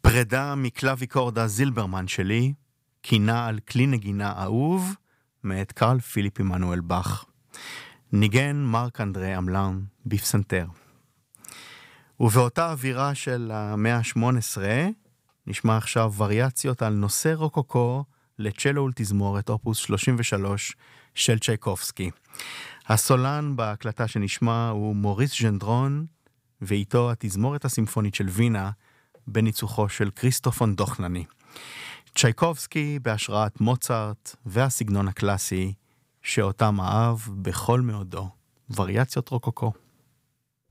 פרידה מקלאביקורדה זילברמן שלי, קינה על כלי נגינה אהוב, מאת קרל פיליפ עמנואל באך. ניגן מרק אנדרי אמלן בפסנתר. ובאותה אווירה של המאה ה-18, נשמע עכשיו וריאציות על נושא רוקוקו לצ'לו ולתזמורת אופוס 33 של צ'ייקובסקי. הסולן בהקלטה שנשמע הוא מוריס ז'נדרון, ואיתו התזמורת הסימפונית של וינה, בניצוחו של כריסטוף פון דוכנני. צ'ייקובסקי בהשראת מוצרט והסגנון הקלאסי שאותם אהב בכל מאודו. וריאציות רוקוקו.